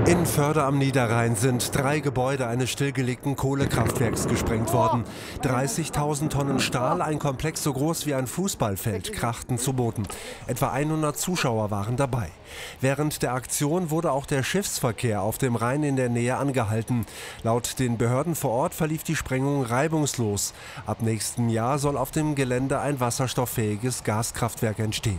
In Förde am Niederrhein sind 3 Gebäude eines stillgelegten Kohlekraftwerks gesprengt worden. 30.000 Tonnen Stahl, ein Komplex so groß wie ein Fußballfeld, krachten zu Boden. Etwa 100 Zuschauer waren dabei. Während der Aktion wurde auch der Schiffsverkehr auf dem Rhein in der Nähe angehalten. Laut den Behörden vor Ort verlief die Sprengung reibungslos. Ab nächstem Jahr soll auf dem Gelände ein wasserstofffähiges Gaskraftwerk entstehen.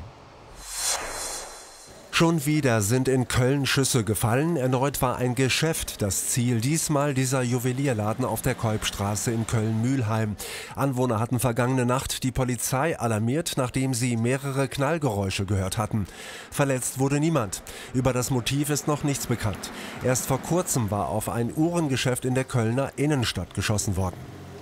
Schon wieder sind in Köln Schüsse gefallen. Erneut war ein Geschäft das Ziel. Diesmal dieser Juwelierladen auf der Kolbstraße in Köln-Mülheim. Anwohner hatten vergangene Nacht die Polizei alarmiert, nachdem sie mehrere Knallgeräusche gehört hatten. Verletzt wurde niemand. Über das Motiv ist noch nichts bekannt. Erst vor kurzem war auf ein Uhrengeschäft in der Kölner Innenstadt geschossen worden.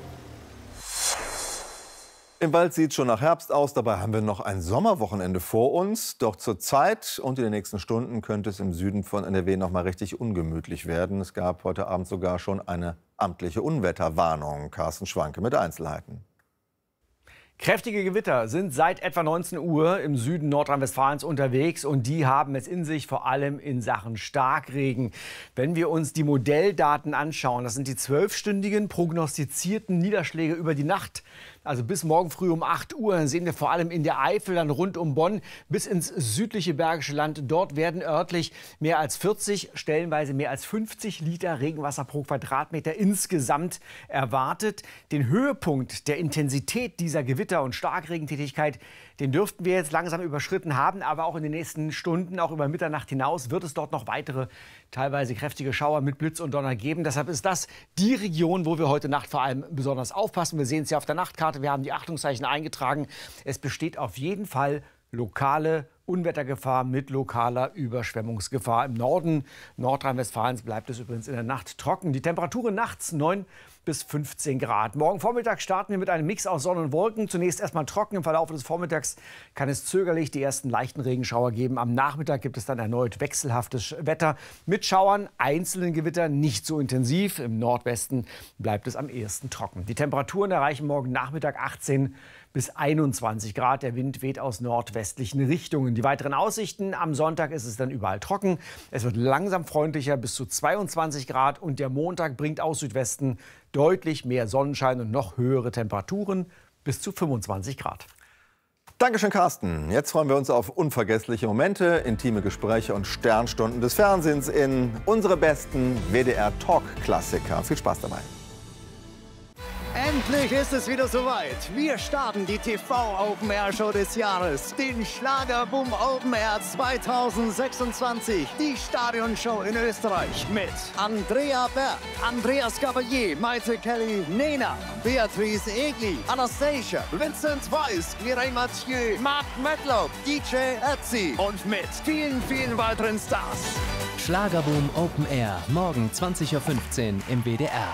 Im Wald sieht es schon nach Herbst aus, dabei haben wir noch ein Sommerwochenende vor uns. Doch zur Zeit und in den nächsten Stunden könnte es im Süden von NRW noch mal richtig ungemütlich werden. Es gab heute Abend sogar schon eine amtliche Unwetterwarnung. Carsten Schwanke mit Einzelheiten. Kräftige Gewitter sind seit etwa 19 Uhr im Süden Nordrhein-Westfalens unterwegs und die haben es in sich, vor allem in Sachen Starkregen. Wenn wir uns die Modelldaten anschauen, das sind die 12-stündigen prognostizierten Niederschläge über die Nacht, also bis morgen früh um 8 Uhr, dann sehen wir vor allem in der Eifel, dann rund um Bonn bis ins südliche Bergische Land. Dort werden örtlich mehr als 40, stellenweise mehr als 50 Liter Regenwasser pro Quadratmeter insgesamt erwartet. Den Höhepunkt der Intensität dieser Gewitter- und Starkregentätigkeit, den dürften wir jetzt langsam überschritten haben. Aber auch in den nächsten Stunden, auch über Mitternacht hinaus, wird es dort noch weitere, teilweise kräftige Schauer mit Blitz und Donner geben. Deshalb ist das die Region, wo wir heute Nacht vor allem besonders aufpassen. Wir sehen es ja auf der Nachtkarte. Wir haben die Achtungszeichen eingetragen. Es besteht auf jeden Fall lokale Unwettergefahr mit lokaler Überschwemmungsgefahr. Im Norden Nordrhein-Westfalens bleibt es übrigens in der Nacht trocken. Die Temperaturen nachts 9 bis 15 Grad. Morgen Vormittag starten wir mit einem Mix aus Sonne und Wolken. Zunächst erstmal trocken. Im Verlauf des Vormittags kann es zögerlich die ersten leichten Regenschauer geben. Am Nachmittag gibt es dann erneut wechselhaftes Wetter mit Schauern, einzelnen Gewittern, nicht so intensiv. Im Nordwesten bleibt es am ehesten trocken. Die Temperaturen erreichen morgen Nachmittag 18 bis 21 Grad. Der Wind weht aus nordwestlichen Richtungen. Die weiteren Aussichten: am Sonntag ist es dann überall trocken. Es wird langsam freundlicher bis zu 22 Grad. Und der Montag bringt aus Südwesten deutlich mehr Sonnenschein und noch höhere Temperaturen bis zu 25 Grad. Dankeschön, Carsten. Jetzt freuen wir uns auf unvergessliche Momente, intime Gespräche und Sternstunden des Fernsehens in unsere besten WDR-Talk-Klassiker. Viel Spaß dabei. Endlich ist es wieder soweit. Wir starten die TV-Open-Air-Show des Jahres, den Schlagerboom Open Air 2026. Die Stadionshow in Österreich mit Andrea Berg, Andreas Gabalier, Maite Kelly, Nena, Beatrice Egli, Anastasia, Vincent Weiss, Mireille Mathieu, Mark Medlock, DJ Ötzi und mit vielen, vielen weiteren Stars. Schlagerboom Open Air, morgen 20:15 Uhr im WDR.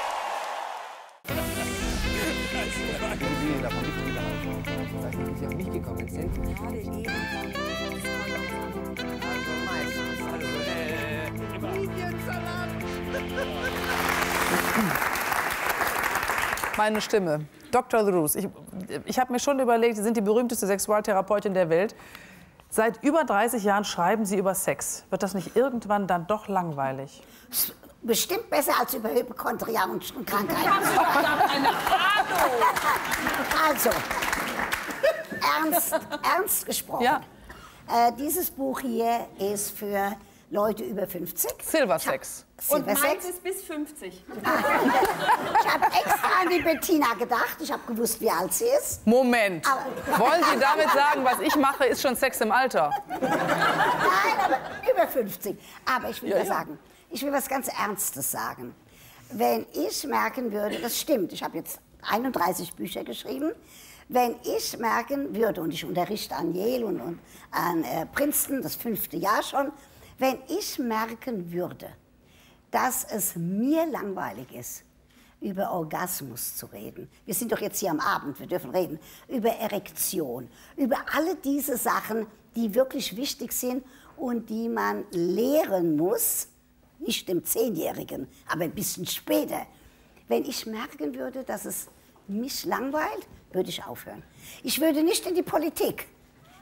Meine Stimme, Dr. Drews. Ich habe mir schon überlegt, Sie sind die berühmteste Sexualtherapeutin der Welt. Seit über 30 Jahren schreiben Sie über Sex. Wird das nicht irgendwann dann doch langweilig? Bestimmt besser als über Hypochondria und Krankheiten. Also, ernst gesprochen. Ja. Dieses Buch hier ist für Leute über 50. Silversex. Und meins ist bis 50. Ich habe extra an die Bettina gedacht. Ich habe gewusst, wie alt sie ist. Moment. Wollen Sie damit sagen, was ich mache, ist schon Sex im Alter? Nein, aber über 50. Aber ich will was sagen. Ich will was ganz Ernstes sagen. Wenn ich merken würde, das stimmt, ich habe jetzt 31 Bücher geschrieben, wenn ich merken würde, und ich unterrichte an Yale und an Princeton, das 5. Jahr schon, wenn ich merken würde, dass es mir langweilig ist, über Orgasmus zu reden. Wir sind doch jetzt hier am Abend, wir dürfen reden. Über Erektion, über alle diese Sachen, die wirklich wichtig sind und die man lehren muss, nicht dem 10-Jährigen, aber ein bisschen später. Wenn ich merken würde, dass es mich langweilt, würde ich aufhören. Ich würde nicht in die Politik.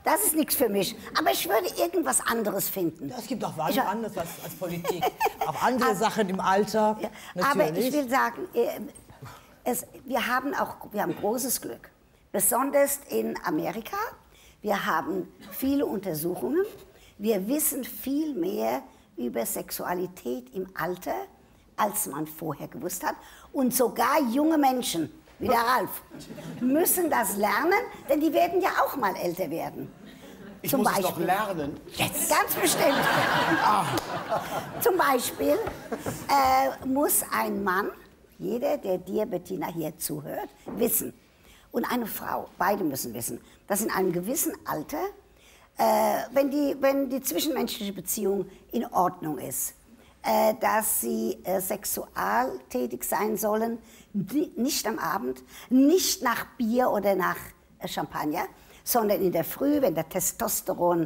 Das ist nichts für mich. Aber ich würde irgendwas anderes finden. Es gibt auch was anderes als Politik. Auch andere Sachen im Alter. Ja, natürlich. aber ich will sagen, wir haben großes Glück. Besonders in Amerika. Wir haben viele Untersuchungen. Wir wissen viel mehr über Sexualität im Alter, als man vorher gewusst hat. Und sogar junge Menschen, wie der Ralf, müssen das lernen, denn die werden ja auch mal älter werden. Ich muss es doch lernen. Jetzt. Ganz bestimmt. Zum Beispiel muss ein Mann, jeder, der dir, Bettina, hier zuhört, wissen, und eine Frau, beide müssen wissen, dass in einem gewissen Alter, wenn die zwischenmenschliche Beziehung in Ordnung ist, dass sie sexualtätig sein sollen, nicht am Abend, nicht nach Bier oder nach Champagner, sondern in der Früh, wenn der Testosteron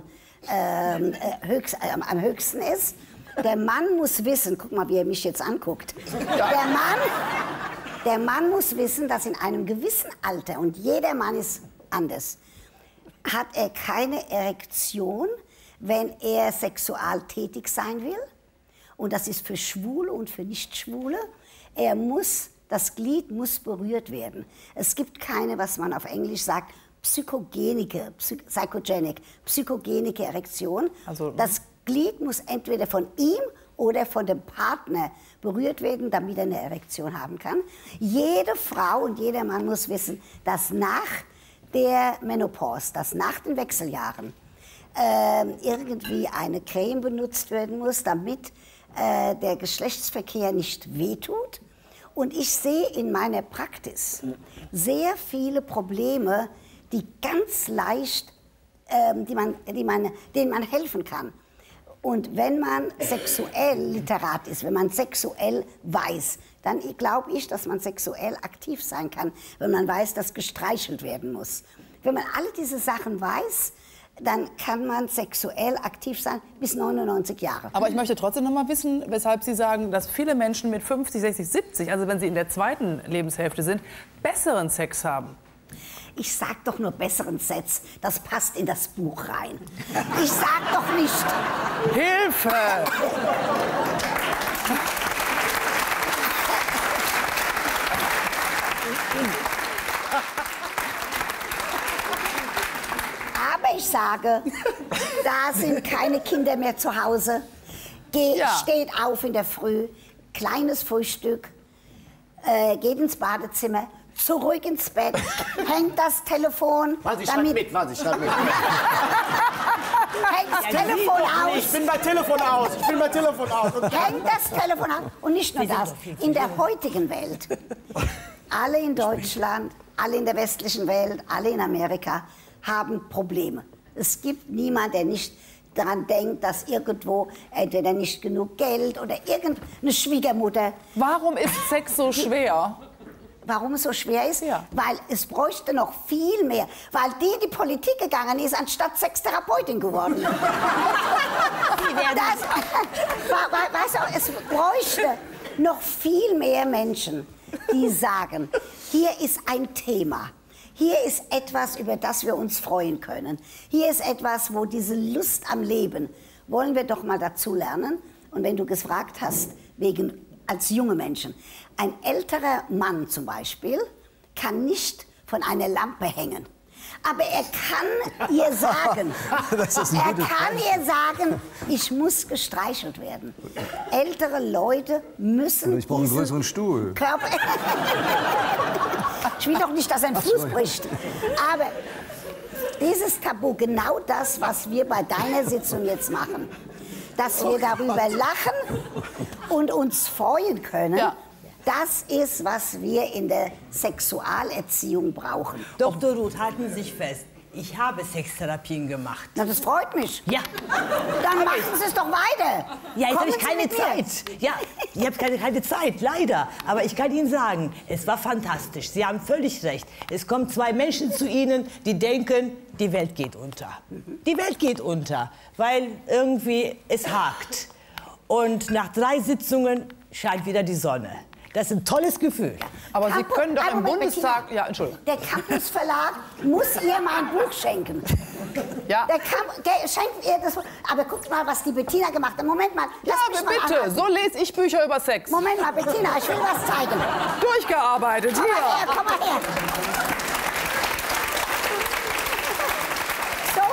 am höchsten ist. Der Mann muss wissen, guck mal, wie er mich jetzt anguckt, der Mann muss wissen, dass in einem gewissen Alter, und jeder Mann ist anders, hat er keine Erektion, wenn er sexualtätig sein will. Und das ist für Schwule und für Nichtschwule. Das Glied muss berührt werden. Es gibt keine, was man auf Englisch sagt, psychogenische Erektion. Also, das Glied muss entweder von ihm oder von dem Partner berührt werden, damit er eine Erektion haben kann. Jede Frau und jeder Mann muss wissen, dass nach der Menopause, dass nach den Wechseljahren irgendwie eine Creme benutzt werden muss, damit der Geschlechtsverkehr nicht wehtut. Und ich sehe in meiner Praxis sehr viele Probleme, die ganz leicht, denen man helfen kann. Und wenn man sexuell literat ist, wenn man sexuell weiß, dann glaube ich, dass man sexuell aktiv sein kann, wenn man weiß, dass gestreichelt werden muss. Wenn man all diese Sachen weiß, dann kann man sexuell aktiv sein bis 99 Jahre. Aber ich möchte trotzdem noch mal wissen, weshalb Sie sagen, dass viele Menschen mit 50, 60, 70, also wenn sie in der zweiten Lebenshälfte sind, besseren Sex haben. Ich sag doch nur besseren Sex. Das passt in das Buch rein. Ich sag doch nicht. Hilfe! Aber ich sage, da sind keine Kinder mehr zu Hause. Steht auf in der Früh, kleines Frühstück, geht ins Badezimmer, zurück ins Bett, hängt das Telefon. Warte, ich schreib mit. Hängt das Telefon aus. Ich bin bei Telefon aus. Hängt das Telefon aus. Und nicht nur das, in der heutigen Welt, alle in Deutschland, alle in der westlichen Welt, alle in Amerika haben Probleme. Es gibt niemanden, der nicht daran denkt, dass irgendwo entweder nicht genug Geld oder irgendeine Schwiegermutter. Warum ist Sex so schwer? Warum es so schwer ist? Ja. Weil es bräuchte noch viel mehr. Weil die Politik gegangen ist, anstatt Sextherapeutin geworden. Weißt du, es bräuchte noch viel mehr Menschen, die sagen, hier ist ein Thema. Hier ist etwas, über das wir uns freuen können. Hier ist etwas, wo diese Lust am Leben, wollen wir doch mal dazu lernen. Und wenn du gefragt hast, als junge Menschen, ein älterer Mann zum Beispiel kann nicht von einer Lampe hängen. Aber er kann ihr sagen, ich muss gestreichelt werden. Ältere Leute müssen. Ich brauche einen größeren Stuhl. Ich will doch nicht, dass ein Fuß bricht. Aber dieses Tabu, genau das, was wir bei deiner Sitzung jetzt machen, dass wir darüber lachen und uns freuen können. Ja. Das ist, was wir in der Sexualerziehung brauchen. Dr. Ruth, halten Sie sich fest. Ich habe Sextherapien gemacht. Na, das freut mich. Ja. Dann machen Sie es doch weiter. Ja, jetzt habe ich keine Zeit. Ja, ich habe keine Zeit, leider. Aber ich kann Ihnen sagen, es war fantastisch. Sie haben völlig recht. Es kommen zwei Menschen zu Ihnen, die denken, die Welt geht unter. Die Welt geht unter, weil irgendwie es hakt. Und nach 3 Sitzungen scheint wieder die Sonne. Das ist ein tolles Gefühl. Aber Sie können doch im Bundestag... Ja, Entschuldigung. Der Campus Verlag muss ihr mein Buch schenken. Ja. Der schenkt ihr das. Aber guckt mal, was die Bettina gemacht hat. Moment mal. Ja, aber bitte, so lese ich Bücher über Sex. Moment mal, Bettina, ich will was zeigen. Durchgearbeitet, Komm mal her, komm mal her. So.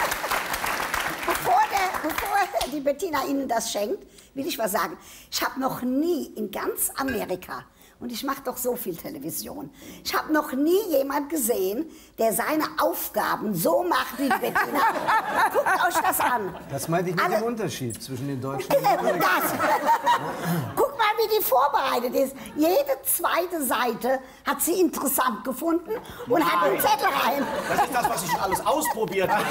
Bevor die Bettina Ihnen das schenkt, will ich was sagen. Ich habe noch nie in ganz Amerika, und ich mache doch so viel Television, ich habe noch nie jemand gesehen, der seine Aufgaben so macht wie die Bettina. Guckt euch das an. Das meinte ich mit dem Unterschied zwischen den Deutschen und den Amerikanern. Guck mal, wie die vorbereitet ist. Jede zweite Seite hat sie interessant gefunden und hat einen Zettel rein. Das ist das, was ich schon alles ausprobiert habe.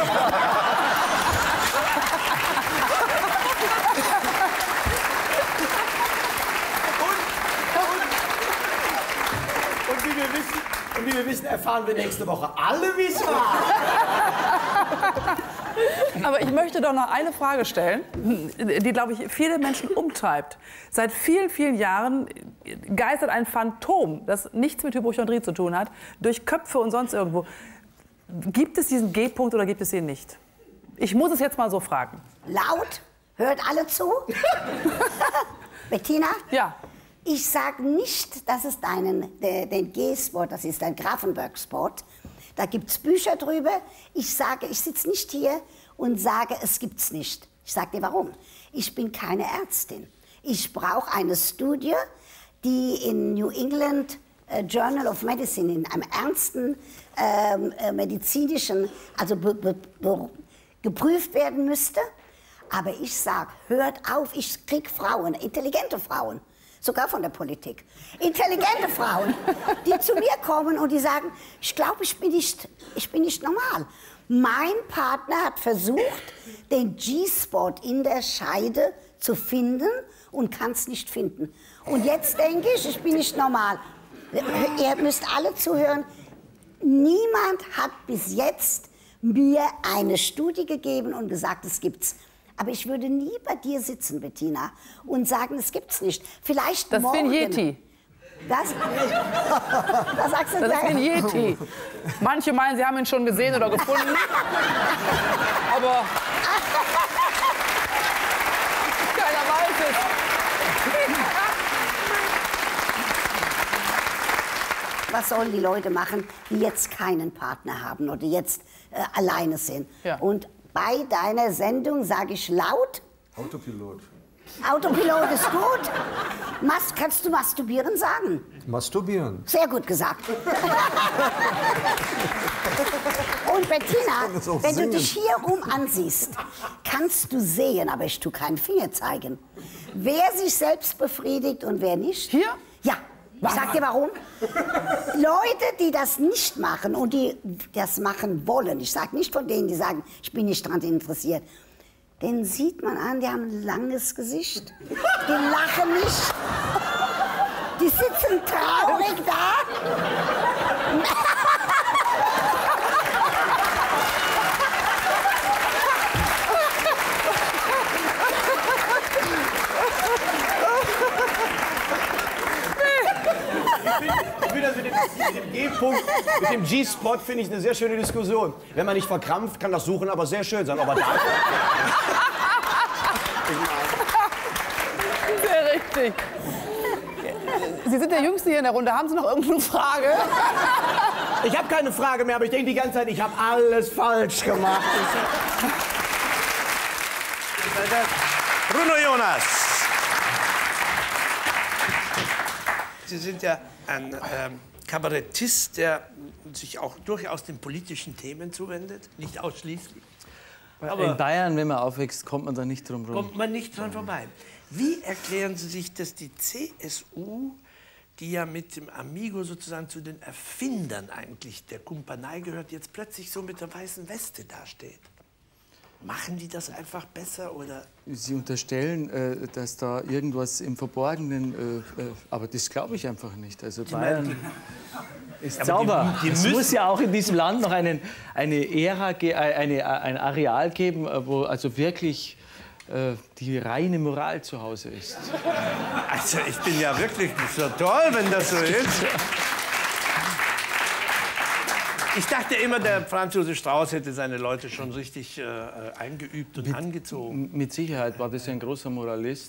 Und wie wir wissen, erfahren wir nächste Woche alle, wie es war. Aber ich möchte doch noch eine Frage stellen, die, glaube ich, viele Menschen umtreibt. Seit vielen, vielen Jahren geistert ein Phantom, das nichts mit Hypochondrie zu tun hat, durch Köpfe und sonst irgendwo. Gibt es diesen G-Punkt oder gibt es ihn nicht? Ich muss es jetzt mal so fragen. Laut? Hört alle zu? Bettina? Ja. Ich sage nicht, dass es den G-Spot, das ist ein Grafenberg-Spot. Da gibt es Bücher drüber. Ich sitze nicht hier und sage, es gibt's nicht. Ich sage dir warum. Ich bin keine Ärztin. Ich brauche eine Studie, die in New England Journal of Medicine, in einem ernsten medizinischen, also geprüft werden müsste. Aber ich sage, hört auf, ich kriege Frauen, intelligente Frauen. Sogar von der Politik. Intelligente Frauen, die zu mir kommen und die sagen, ich glaube, ich bin nicht normal. Mein Partner hat versucht, den G-Spot in der Scheide zu finden und kann es nicht finden. Und jetzt denke ich bin nicht normal. Ihr müsst alle zuhören. Niemand hat bis jetzt mir eine Studie gegeben und gesagt, es gibt's. Aber ich würde nie bei dir sitzen, Bettina, und sagen, es gibt's nicht. Vielleicht das morgen. Das ist wie ein Yeti. Was sagst du das ist wie ein Yeti. Manche meinen, sie haben ihn schon gesehen oder gefunden. Aber keiner weiß es. Was sollen die Leute machen, die jetzt keinen Partner haben oder jetzt alleine sind? Ja. Und bei deiner Sendung sage ich laut. Autopilot. Autopilot ist gut. Kannst du masturbieren sagen? Masturbieren. Sehr gut gesagt. Und Bettina, wenn du dich hier rum ansiehst, kannst du sehen, aber ich tue keinen Finger zeigen, wer sich selbst befriedigt und wer nicht. Hier? Ja. Ich sag dir warum. Leute, die das nicht machen und die das machen wollen, ich sage nicht von denen, die sagen, ich bin nicht daran interessiert, den sieht man an, die haben ein langes Gesicht, die lachen nicht, die sitzen traurig da. Ich finde das mit dem G-Punkt, mit dem G-Spot, finde ich eine sehr schöne Diskussion. Wenn man nicht verkrampft, kann das Suchen aber sehr schön sein. Aber da Sehr richtig. Sie sind der Jüngste hier in der Runde. Haben Sie noch irgendeine Frage? ich habe keine Frage mehr, aber ich denke die ganze Zeit, ich habe alles falsch gemacht. Bruno Jonas. Sie sind ja ein Kabarettist, der sich auch durchaus den politischen Themen zuwendet, nicht ausschließlich. Aber in Bayern, wenn man aufwächst, kommt man da nicht drum rum. Kommt man nicht dran vorbei. Wie erklären Sie sich, dass die CSU, die ja mit dem Amigo sozusagen zu den Erfindern eigentlich der Kumpanei gehört, jetzt plötzlich so mit der weißen Weste dasteht? Machen die das einfach besser oder? Sie unterstellen, dass da irgendwas im Verborgenen, aber das glaube ich einfach nicht. Also Bayern ist sauber. Es muss ja auch in diesem Land noch eine Ära, ein Areal geben, wo also wirklich die reine Moral zu Hause ist. Also ich bin ja wirklich so toll, wenn das so ist. Ich dachte immer, der Franz Josef Strauß hätte seine Leute schon richtig eingeübt und angezogen. Mit Sicherheit war das ein großer Moralist,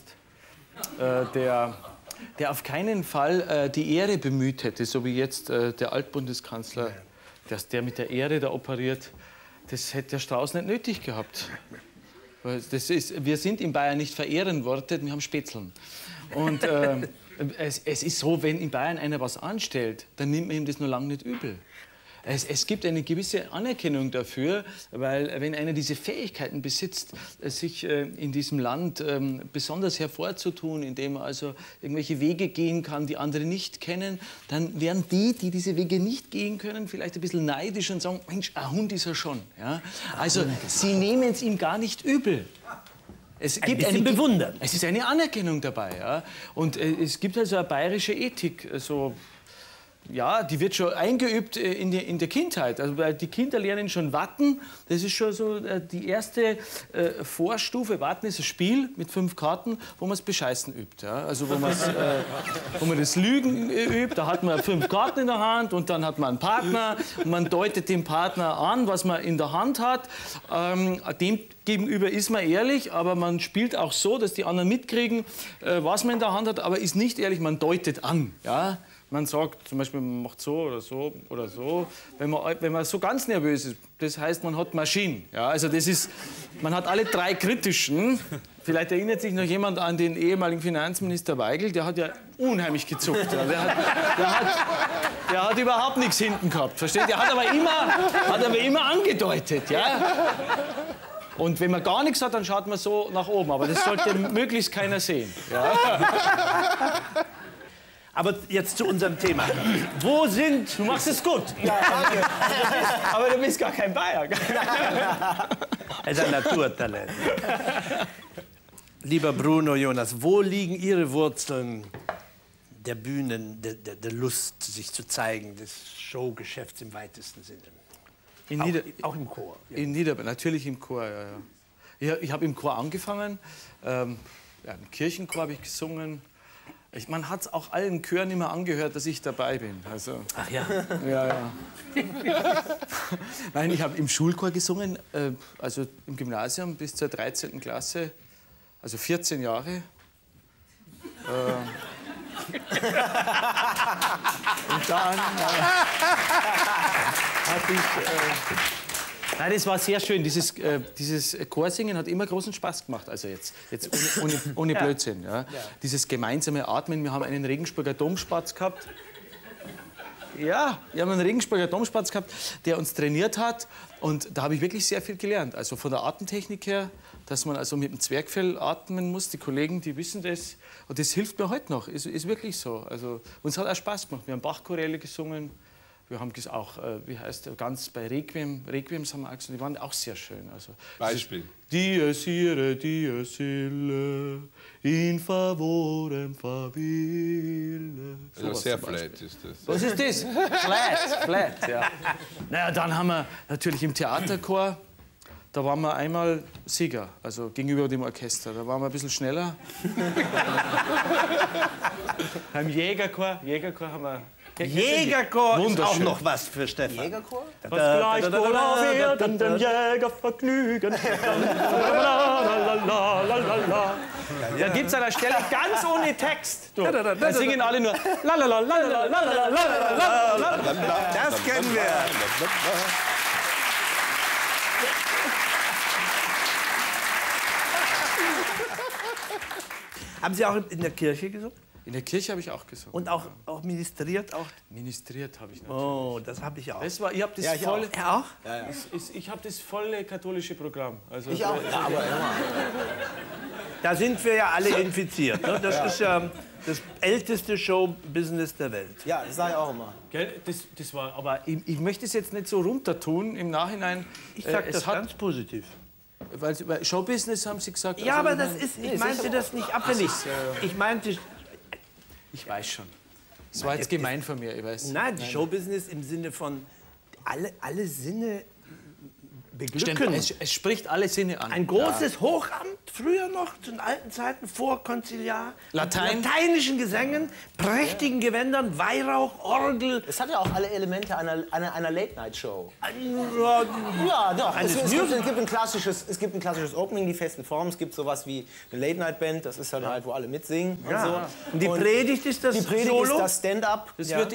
der auf keinen Fall die Ehre bemüht hätte, so wie jetzt der Altbundeskanzler, dass der mit der Ehre da operiert. Das hätte der Strauß nicht nötig gehabt. Wir sind in Bayern nicht Ehrenworte, wir haben Spätzeln. Und es ist so, wenn in Bayern einer was anstellt, dann nimmt man ihm das nur lange nicht übel. Es gibt eine gewisse Anerkennung dafür, weil wenn einer diese Fähigkeiten besitzt, sich in diesem Land besonders hervorzutun, indem er also irgendwelche Wege gehen kann, die andere nicht kennen, dann werden die diese Wege nicht gehen können, vielleicht ein bisschen neidisch und sagen, Mensch, ein Hund ist er schon. Ja? Also sie nehmen es ihm gar nicht übel. Es gibt eine Bewunderung. Es ist eine Anerkennung dabei. Ja? Und es gibt also eine bayerische Ethik, so. Ja, die wird schon eingeübt in der Kindheit. Also, weil die Kinder lernen schon Watten. Das ist schon so die erste Vorstufe. Watten ist ein Spiel mit 5 Karten, wo man das Bescheißen übt. Ja? Also wo man das Lügen übt. Da hat man 5 Karten in der Hand und dann hat man einen Partner. Und man deutet dem Partner an, was man in der Hand hat. Dem gegenüber ist man ehrlich, aber man spielt auch so, dass die anderen mitkriegen, was man in der Hand hat, aber ist nicht ehrlich. Man deutet an. Ja? Man sagt zum Beispiel, man macht so oder so oder so. Wenn man so ganz nervös ist, das heißt, man hat Maschinen. Ja, also das ist, man hat alle 3 kritischen. Vielleicht erinnert sich noch jemand an den ehemaligen Finanzminister Weigel, der hat ja unheimlich gezuckt. Ja. Der hat überhaupt nichts hinten gehabt, versteht? Der hat aber immer angedeutet. Ja? Und wenn man gar nichts hat, dann schaut man so nach oben. Aber das sollte möglichst keiner sehen. Ja? Aber jetzt zu unserem Thema. Wo sind... Du machst es gut. Ja, danke. Aber du bist gar kein Bayer. Er ist ein Naturtalent. Lieber Bruno, Jonas, wo liegen Ihre Wurzeln der Bühnen, der Lust, sich zu zeigen, des Showgeschäfts im weitesten Sinne? Auch im Chor. Ja. In Niederbayern, natürlich im Chor, ja. Ich habe im Chor angefangen. Im Kirchenchor habe ich gesungen. Man hat es auch allen Chören immer angehört, dass ich dabei bin. Also, ach ja? Ja. Nein, ich habe im Schulchor gesungen, also im Gymnasium bis zur 13. Klasse, also 14 Jahre. Und dann hatte ich... Nein, das war sehr schön. Dieses Chorsingen hat immer großen Spaß gemacht. Also jetzt ohne Blödsinn. Ja. Dieses gemeinsame Atmen. Wir haben einen Regensburger Domspatz gehabt. Ja, wir haben einen Regensburger Domspatz gehabt, der uns trainiert hat. Und da habe ich wirklich sehr viel gelernt. Also von der Atemtechnik her, dass man also mit dem Zwerchfell atmen muss. Die Kollegen, die wissen das. Und das hilft mir heute noch. Ist wirklich so. Also uns hat auch Spaß gemacht. Wir haben Bach-Choräle gesungen. Wir haben auch, wie heißt der, ganz bei Requiems haben wir auch gesungen, die waren auch sehr schön. Also, Beispiel. Dies ire, dies ille, in favorem faville. Also sehr flat ist das. Was ist das? Flat, ja. Naja, dann haben wir natürlich im Theaterchor, da waren wir einmal Sieger, also gegenüber dem Orchester. Da waren wir ein bisschen schneller. Beim Jägerchor haben wir... Jägerchor ist auch noch was für Stefan. Jägerchor? Was gleich wohl werden dem Jäger vergnügen. Da gibt es an der Stelle ganz ohne Text. Da singen alle nur. Das kennen wir. Haben Sie auch in der Kirche gesungen? In der Kirche habe ich auch gesungen. Und auch ministriert? Auch? Ministriert habe ich natürlich. Oh, das habe ich auch. Ich habe das, ich volle, auch. Ja. Ich habe das volle katholische Programm. Also, ich auch. Ja, aber da sind wir ja alle infiziert. Ne? Das ist ja das älteste Showbusiness der Welt. Ja, das sage ich auch immer. Das war, aber ich möchte es jetzt nicht so runtertun im Nachhinein. Ich sage das ganz positiv. Weil Showbusiness haben Sie gesagt. Ja, also, aber das ist, ich meinte das nicht abfällig. Ich meinte... Ich weiß schon. Das war jetzt gemein von mir, ich weiß. Nein, Showbusiness im Sinne von alle Sinne beglücken. Es spricht alle Sinne an. Ein großes Hochamt, früher noch, zu den alten Zeiten, vorkonziliar. Lateinischen Gesängen, prächtigen Gewändern, Weihrauch, Orgel. Es hat ja auch alle Elemente einer Late-Night-Show. Ja, doch. Es gibt ein klassisches Opening, die festen Formen. Es gibt sowas wie eine Late-Night-Band, das ist halt, wo alle mitsingen. Ja. Und so. Und die Predigt ist das Die Predigt Solo? ist das Stand-up. Das wird